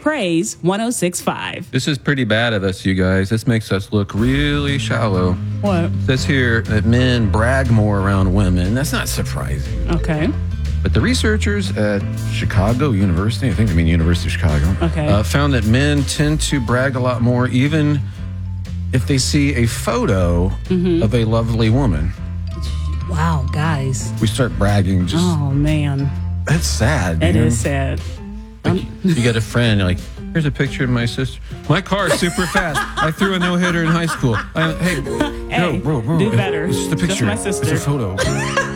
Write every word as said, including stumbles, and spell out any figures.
Praise one oh six point five. This is pretty bad of us, you guys. This makes us look really shallow. What? It says here that men brag more around women. That's not surprising. Okay. But the researchers at Chicago University, I think they mean University of Chicago, okay. uh, found that men tend to brag a lot more even if they see a photo mm-hmm. of a lovely woman. Wow, guys. We start bragging just... Oh, man. That's sad. It you know? is sad. Like, you get a friend, you're like, here's a picture of my sister. My car is super fast. I threw a no-hitter in high school. I, hey, hey, no, bro, bro. do better. It's just a picture. Just my sister. It's a photo.